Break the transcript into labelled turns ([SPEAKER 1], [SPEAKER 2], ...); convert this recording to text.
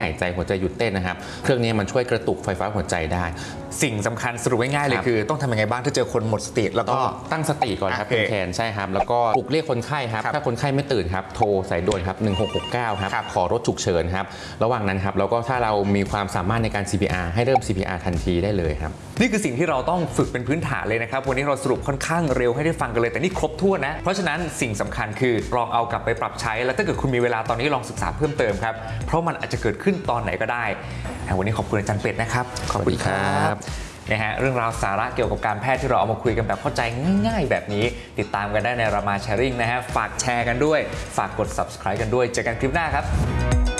[SPEAKER 1] หายใจหัวใจหยุดเต้นนะครับเครื่องนี้มันช่วยกระตุกไฟฟ้าหัวใจได้
[SPEAKER 2] สิ่งสำคัญสรุปง่ายๆเลยคือต้องทำยังไงบ้างถ้าเจอคนหมดสติแล้วก็
[SPEAKER 1] ตั้งสติก่อนครับคุณแคนใช่ครับแล้วก็ปลุกเรียกคนไข้ครับถ้าคนไข้ไม่ตื่นครับโทรสายด่วนครับ1669ครับขอรถฉุกเฉินครับระหว่างนั้นครับแล้วก็ถ้าเรามีความสามารถในการ CPR ให้เริ่ม CPR ทันทีได้เลยครับ
[SPEAKER 2] นี่คือสิ่งที่เราต้องฝึกเป็นพื้นฐานเลยนะครับวันนี้เราสรุปค่อนข้างเร็วให้ได้ฟังกันเลยแต่นี่ครบถ้วนนะเพราะฉะนั้นสิ่งสำคัญคือลองเอากลับไปปรับใช้แล้วถ้าเกิดคุณมีเวลาตอนนี้ลองศึกษาเพิ่มเติมครับเพราะมันอาจจะเกิดขึ้นตอนไหนก็ได้วันนี้ขอบคุณอาจารย์เป็ดนะครับ
[SPEAKER 1] ขอบคุณครับ
[SPEAKER 2] นะฮะเรื่องราวสาระเกี่ยวกับการแพทย์ที่เราเอามาคุยกันแบบเข้าใจง่ายๆแบบนี้ติดตามกันได้ในรามาแชร์ริ่งนะฮะฝากแชร์กันด้วยฝากกด subscribe กันด้วยเจอกันคลิปหน้าครับ